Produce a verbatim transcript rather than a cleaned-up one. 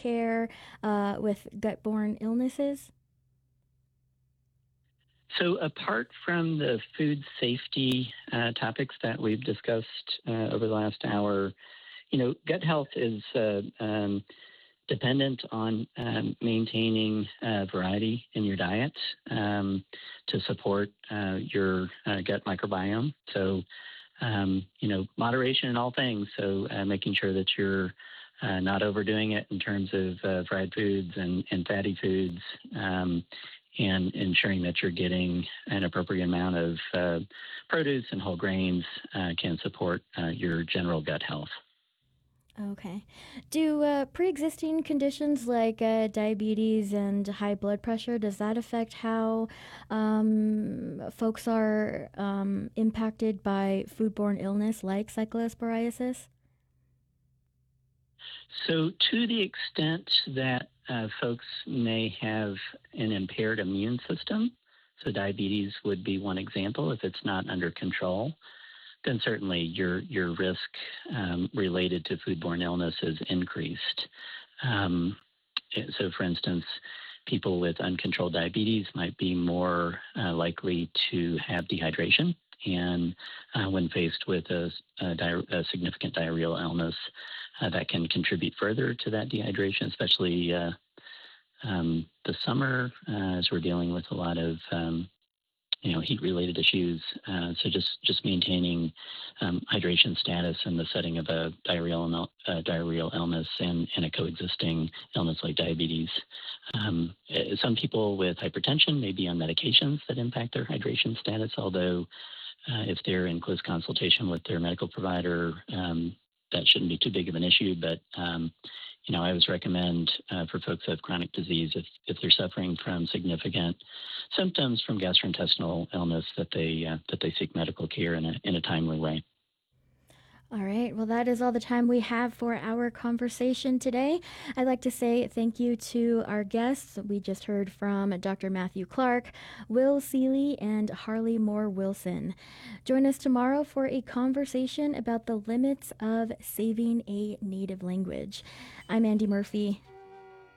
care uh, with gut-borne illnesses? So, apart from the food safety uh, topics that we've discussed uh, over the last hour, you know, gut health is uh, um, dependent on um, maintaining uh, variety in your diet um, to support uh, your uh, gut microbiome. So, um, you know, moderation in all things. So, uh, making sure that you're uh, not overdoing it in terms of uh, fried foods and, and fatty foods, um, and ensuring that you're getting an appropriate amount of uh, produce and whole grains uh, can support uh, your general gut health. Okay. Do uh, pre-existing conditions like uh, diabetes and high blood pressure, does that affect how um, folks are um, impacted by foodborne illness like cyclosporiasis? So, to the extent that uh, folks may have an impaired immune system, so diabetes would be one example if it's not under control, then certainly your your risk um, related to foodborne illness is increased. Um, eh, so, for instance, people with uncontrolled diabetes might be more uh, likely to have dehydration. And uh, when faced with a, a, di- a significant diarrheal illness, uh, that can contribute further to that dehydration, especially uh, um, the summer, uh, as we're dealing with a lot of um, you know, heat-related issues. Uh, so just just maintaining um, hydration status in the setting of a diarrheal uh, diarrheal illness and, and a coexisting illness like diabetes. Um, eh, some people with hypertension may be on medications that impact their hydration status, although uh, if they're in close consultation with their medical provider, um, that shouldn't be too big of an issue. But um, you know, I always recommend uh, for folks who have chronic disease, if if they're suffering from significant symptoms from gastrointestinal illness, that they uh, that they seek medical care in a in a timely way. All right. Well, that is all the time we have for our conversation today. I'd like to say thank you to our guests. We just heard from Doctor Matthew Clark, Will Seeley, and Harley Moore Wilson. Join us tomorrow for a conversation about the limits of saving a native language. I'm Andy Murphy.